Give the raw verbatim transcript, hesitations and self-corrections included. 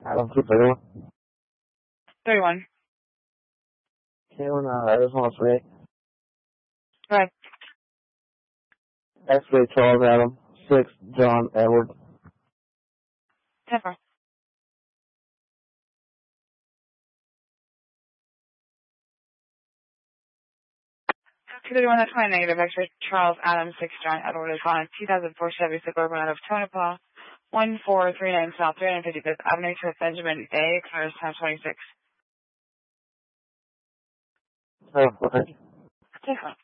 Adam two thirty-one. thirty-one. Okay, when uh, I just want to say, Go ahead. X-ray Charles Adam, six John Edward. ten four. two thirty-one, that's my negative. X-ray Charles Adam, six John Edward is on a two thousand four Chevy Suburban out of Tonopah, one four three nine South three hundred fifty-fifth Avenue to Benjamin Day, cars time twenty-six. Oh, okay. ten four.